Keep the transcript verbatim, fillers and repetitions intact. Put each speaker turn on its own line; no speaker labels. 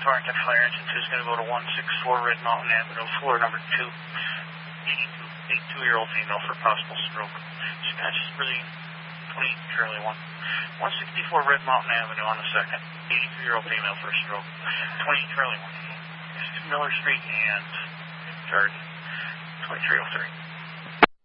fire and fire engine two is going to go to one sixty-four Red Mountain Avenue, floor number two. eighty-two-year-old female for possible stroke. Dispatches really twenty Charlie one. one sixty-four Red Mountain Avenue on the second. eighty-two-year-old female for stroke. twenty Charlie one. Miller Street and third. twenty-three oh three.